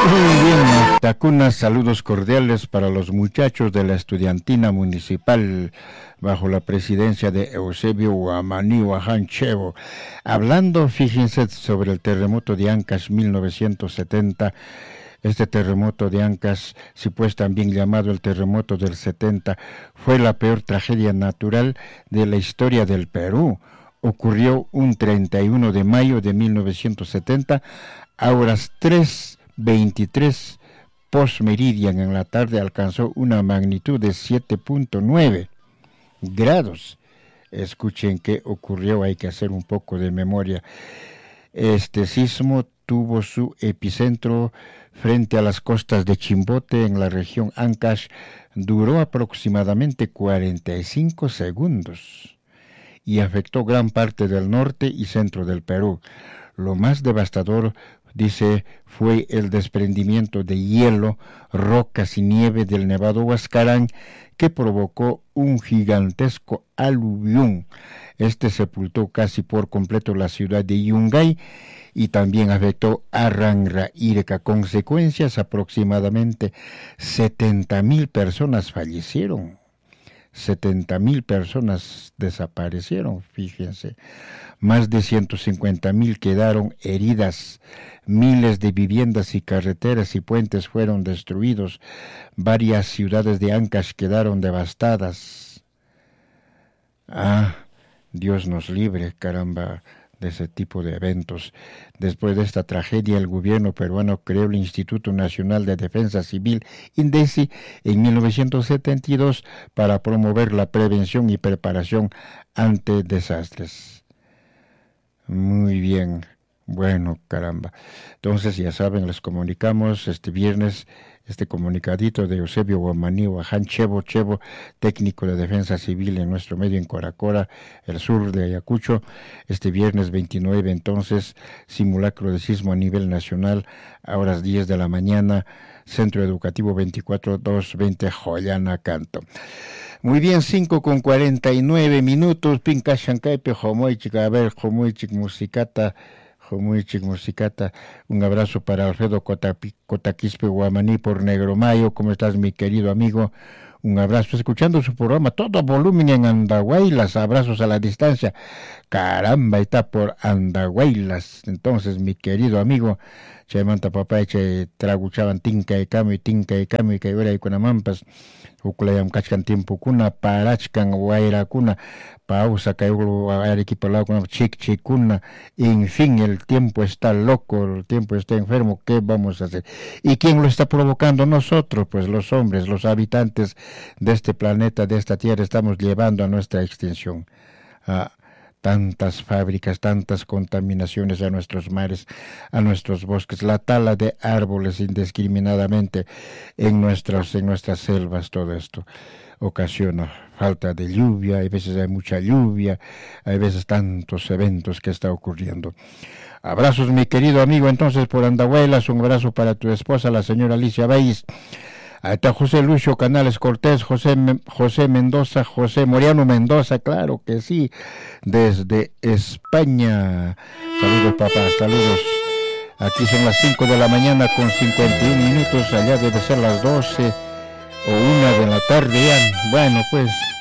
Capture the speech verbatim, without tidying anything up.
Muy bien, Tacunas, saludos cordiales para los muchachos de la estudiantina municipal bajo la presidencia de Eusebio Guamaní Huajanchevo. Hablando, fíjense, sobre el terremoto de Ancash mil novecientos setenta. Este terremoto de Ancash, si pues también llamado el terremoto del setenta, fue la peor tragedia natural de la historia del Perú. Ocurrió un treinta y uno de mayo de mil novecientos setenta, a horas tres veintitrés post meridian en la tarde. Alcanzó una magnitud de siete punto nueve grados. Escuchen qué ocurrió, hay que hacer un poco de memoria. Este sismo tuvo su epicentro frente a las costas de Chimbote, en la región Ancash. Duró aproximadamente cuarenta y cinco segundos y afectó gran parte del norte y centro del Perú. Lo más devastador, dice, fue el desprendimiento de hielo, rocas y nieve del Nevado Huascarán, que provocó un gigantesco aluvión. Este sepultó casi por completo la ciudad de Yungay y también afectó a Rangraireca. Consecuencias, aproximadamente setenta mil personas fallecieron. setenta mil personas desaparecieron, fíjense. Más de ciento cincuenta mil quedaron heridas. Miles de viviendas y carreteras y puentes fueron destruidos. Varias ciudades de Ancash quedaron devastadas. Ah, Dios nos libre, caramba, de ese tipo de eventos. Después de esta tragedia, el gobierno peruano creó el Instituto Nacional de Defensa Civil, INDECI, en mil novecientos setenta y dos para promover la prevención y preparación ante desastres. Muy bien. Bueno, caramba. Entonces, ya saben, les comunicamos este viernes este comunicadito de Eusebio Guamaní Huajanchevo, Chevo, técnico de defensa civil en nuestro medio en Coracora, el sur de Ayacucho. Este viernes veintinueve, entonces, simulacro de sismo a nivel nacional, a horas diez de la mañana, Centro Educativo veinticuatro doscientos veinte, Joyana, Canto. Muy bien, cinco con cuarenta y nueve minutos, Pinca Shankaipe, Jomoichik, a ver, Jomoichik, musicata, Jomoichik, musicata. Un abrazo para Alfredo Cotaquispe Guamaní por Negromayo. ¿Cómo estás, mi querido amigo? Un abrazo, escuchando su programa, todo volumen en Andahuaylas, abrazos a la distancia. Caramba, está por Andahuaylas. Entonces, mi querido amigo, che manta papá, che traguchaban tinca y cami, tinca y cami, que ahora hay con amampas. Uclayam kachkan tiempo kuna, parachkan guaira kuna, pausa cayó a equipo lado con chic chicuna. En fin, el tiempo está loco, el tiempo está enfermo. ¿Qué vamos a hacer? ¿Y quién lo está provocando? Nosotros, pues los hombres, los habitantes de este planeta, de esta tierra, estamos llevando a nuestra extinción. Ah, tantas fábricas, tantas contaminaciones a nuestros mares, a nuestros bosques, la tala de árboles indiscriminadamente en nuestras, en nuestras selvas. Todo esto ocasiona falta de lluvia, hay veces hay mucha lluvia, hay veces tantos eventos que está ocurriendo. Abrazos, mi querido amigo, entonces por Andahuaylas, un abrazo para tu esposa, la señora Alicia Baís. Ahí está José Lucio Canales Cortés, José, José Mendoza, José Moriano Mendoza, claro que sí, desde España. Saludos, papá, saludos. Aquí son las cinco de la mañana con cincuenta y un minutos, allá debe ser las doce o una de la tarde ya. Bueno, pues